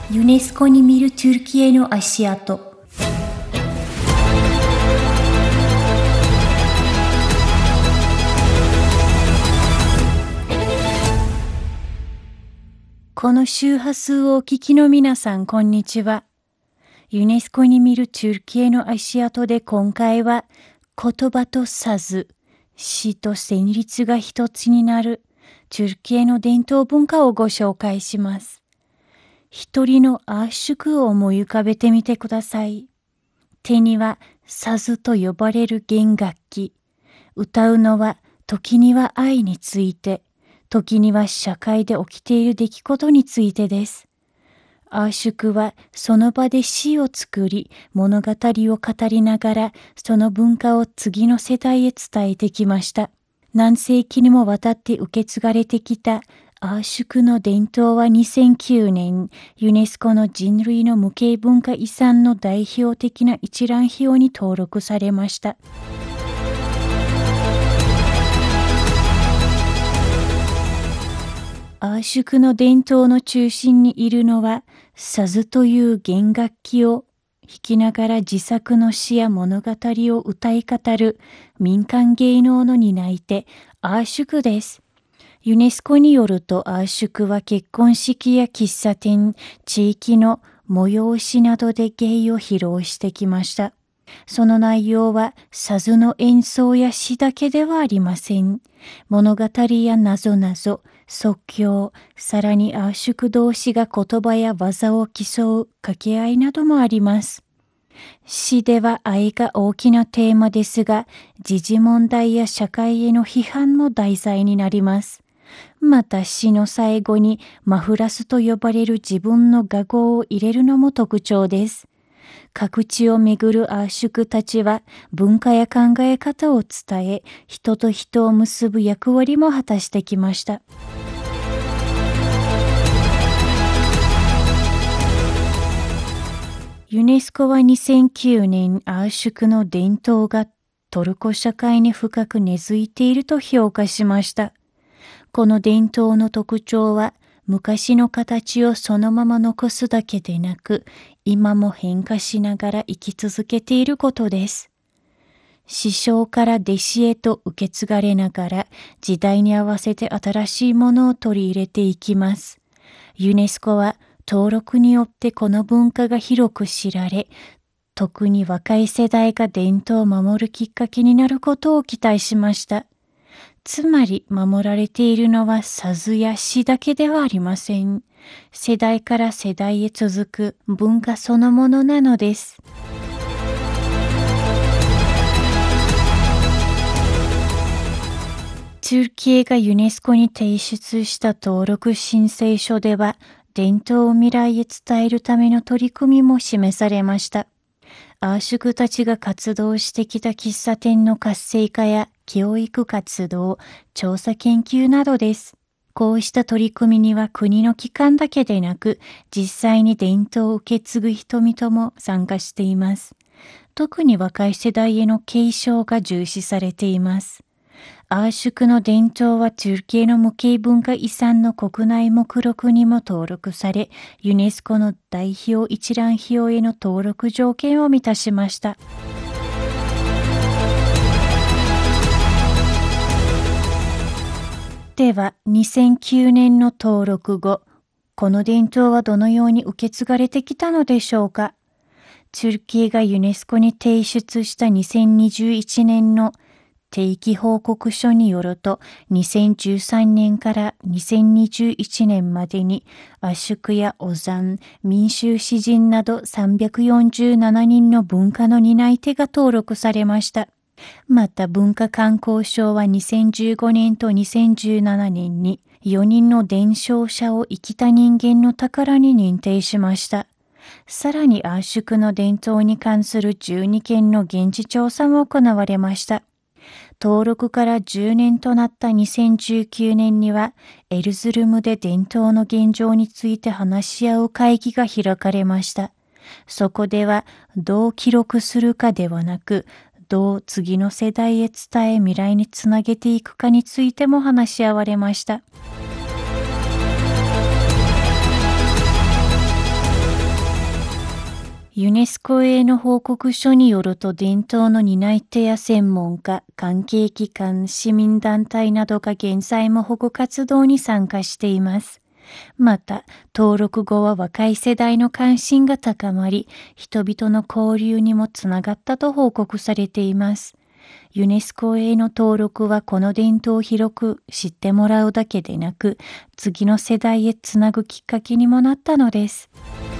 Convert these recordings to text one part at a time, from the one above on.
ユネスコに見るトゥルキエの足跡。この周波数をお聞きの皆さん、こんにちは。ユネスコに見るトゥルキエの足跡で今回は言葉とサズ、詩と旋律が一つになるトゥルキエの伝統文化をご紹介します。一人のアーシュクを思い浮かべてみてください。手にはサズと呼ばれる弦楽器。歌うのは時には愛について、時には社会で起きている出来事についてです。アーシュクはその場で詩を作り、物語を語りながら、その文化を次の世代へ伝えてきました。何世紀にもわたって受け継がれてきたアーシュクの伝統は2009年、ユネスコの人類の無形文化遺産の代表的な一覧表に登録されました。アーシュクの伝統の中心にいるのは、サズという弦楽器を弾きながら自作の詩や物語を歌い語る民間芸能の担い手、アーシュクです。ユネスコによると、アーシュクは結婚式や喫茶店、地域の催しなどで芸を披露してきました。その内容はサズの演奏や詩だけではありません。物語やなぞなぞ、即興、さらにアーシュク同士が言葉や技を競う掛け合いなどもあります。詩では愛が大きなテーマですが、時事問題や社会への批判も題材になります。また詩の最後にマフラスと呼ばれる自分の雅号を入れるのも特徴です。各地を巡るアーシュクたちは文化や考え方を伝え、人と人を結ぶ役割も果たしてきました。ユネスコは2009年、アーシュクの伝統がトルコ社会に深く根付いていると評価しました。この伝統の特徴は、昔の形をそのまま残すだけでなく、今も変化しながら生き続けていることです。師匠から弟子へと受け継がれながら、時代に合わせて新しいものを取り入れていきます。ユネスコは登録によってこの文化が広く知られ、特に若い世代が伝統を守るきっかけになることを期待しました。つまり守られているのはサズや詩だけではありません。世代から世代へ続く文化そのものなのです。トゥルキエがユネスコに提出した登録申請書では、伝統を未来へ伝えるための取り組みも示されました。アーシュクたちが活動してきた喫茶店の活性化や教育活動、調査研究などです。こうした取り組みには国の機関だけでなく、実際に伝統を受け継ぐ人々も参加しています。特に若い世代への継承が重視されています。アーシュクの伝統はトゥルキエの無形文化遺産の国内目録にも登録され、ユネスコの代表一覧表への登録条件を満たしました。では、2009年の登録後、この伝統はどのように受け継がれてきたのでしょうか。トゥルキエがユネスコに提出した2021年の定期報告書によると、2013年から2021年までにアシュクやオザン、民衆詩人など347人の文化の担い手が登録されました。また文化観光省は2015年と2017年に4人の伝承者を生きた人間の宝に認定しました。さらにアーシュクの伝統に関する12件の現地調査も行われました。登録から10年となった2019年には、エルズルムで伝統の現状について話し合う会議が開かれました。そこでは、どう記録するかではなく、どう次の世代へ伝え未来につなげていくかについても話し合われました。 ユネスコへの報告書によると、伝統の担い手や専門家、関係機関、市民団体などが現在も保護活動に参加しています。また、登録後は若い世代の関心が高まり、人々の交流にもつながったと報告されています。ユネスコへの登録はこの伝統を広く知ってもらうだけでなく、次の世代へつなぐきっかけにもなったのです。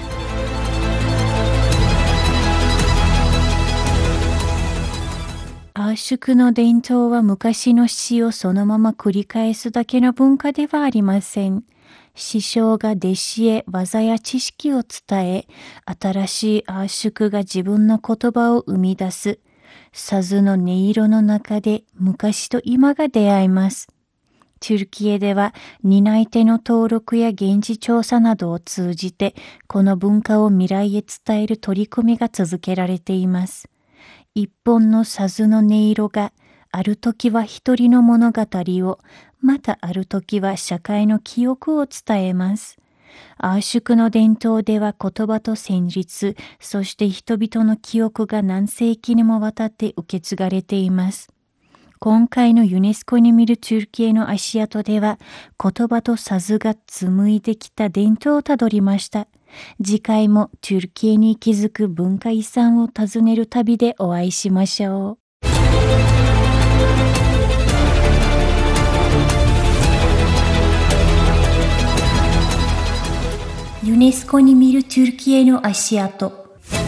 圧縮の伝統は昔の詩をそのまま繰り返すだけの文化ではありません。師匠が弟子へ技や知識を伝え、新しい圧縮が自分の言葉を生み出す。サズの音色の中で昔と今が出会います。チュルキエでは担い手の登録や現地調査などを通じて、この文化を未来へ伝える取り組みが続けられています。一本のサズの音色が、ある時は一人の物語を、またある時は社会の記憶を伝えます。圧縮の伝統では言葉と旋律、そして人々の記憶が何世紀にもわたって受け継がれています。今回のユネスコに見るチュルキエの足跡では、言葉とサズが紡いできた伝統をたどりました。次回もチュルキエに息づく文化遺産を訪ねる旅でお会いしましょう。ユネスコに見るチュルキエの足跡。